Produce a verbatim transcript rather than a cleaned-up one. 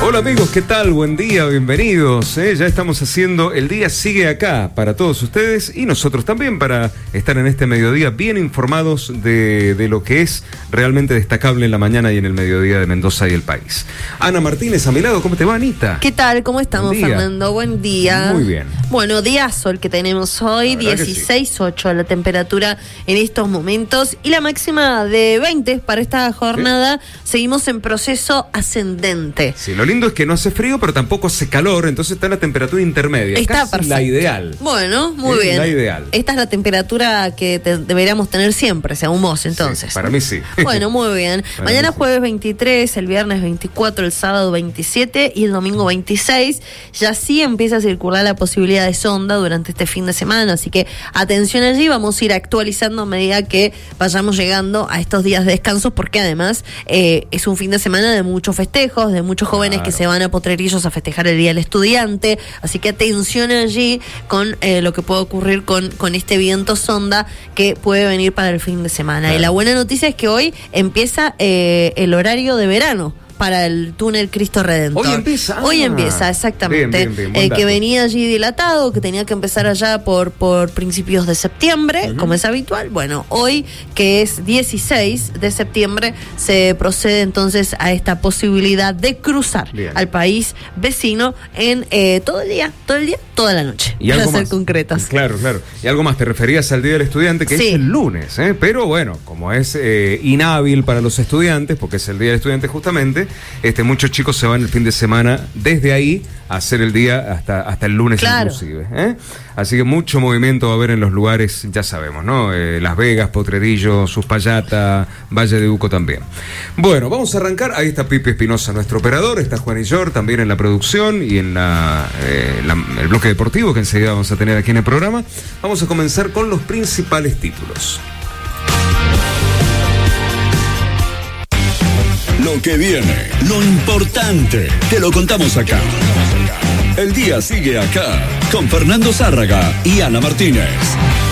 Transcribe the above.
Hola amigos, ¿qué tal? Buen día, bienvenidos. ¿eh? Ya estamos haciendo El Día Sigue Acá para todos ustedes y nosotros también para estar en este mediodía bien informados de, de lo que es realmente destacable en la mañana y en el mediodía de Mendoza y el país. Ana Martínez a mi lado, ¿cómo te va, Anita? ¿Qué tal? ¿Cómo estamos, Fernando? Buen día. Muy bien. Bueno, diazo el que tenemos hoy, dieciséis punto ocho sí. La temperatura en estos momentos y la máxima de veinte para esta jornada. ¿Sí? Seguimos en proceso ascendente. Sí, lo lindo es que no hace frío, pero tampoco hace calor, entonces está en la temperatura intermedia. Está casi perfecto. La ideal. Bueno, muy es bien. La ideal. Esta es la temperatura que te, deberíamos tener siempre, según vos, entonces. Sí, para mí sí. Bueno, muy bien. Para Mañana sí. jueves veintitrés, el viernes veinticuatro, el sábado veintisiete y el domingo veintiséis. Ya sí empieza a circular la posibilidad de sonda durante este fin de semana, así que atención allí, vamos a ir actualizando a medida que vayamos llegando a estos días de descanso, porque además eh, es un fin de semana de muchos festejos, de muchos jóvenes Claro. que se van a Potrerillos a festejar el Día del Estudiante, así que atención allí con eh, lo que puede ocurrir con, con este viento sonda que puede venir para el fin de semana. Claro. Y la buena noticia es que hoy empieza eh, el horario de verano para el túnel Cristo Redentor. Hoy empieza. Hoy Ah. empieza, exactamente. Bien, bien, bien, buen Eh, dato. que venía allí dilatado, que tenía que empezar allá por, por principios de septiembre, Uh-huh. como es habitual. Bueno, hoy, que es dieciséis de septiembre, se procede entonces a esta posibilidad de cruzar Bien. al país vecino en eh, todo el día, todo el día, toda la noche. Y para algo ser más. concretos. Claro, claro. Y algo más, te referías al Día del Estudiante, que Sí. es el lunes, ¿eh? Pero bueno, como es eh, inhábil para los estudiantes, porque es el Día del Estudiante justamente, este, muchos chicos se van el fin de semana desde ahí a hacer el día hasta, hasta el lunes Claro. inclusive. ¿eh? Así que mucho movimiento va a haber en los lugares, ya sabemos, ¿no? Eh, Las Vegas, Potrerillo, Suspallata, Valle de Uco también. Bueno, vamos a arrancar. Ahí está Pipi Espinosa, nuestro operador, está Juan Illor también en la producción y en la, eh, la, el bloque deportivo que enseguida vamos a tener aquí en el programa. Vamos a comenzar con los principales títulos. Lo que viene, lo importante, te lo contamos acá. El Día Sigue Acá, con Fernando Zárraga y Ana Martínez.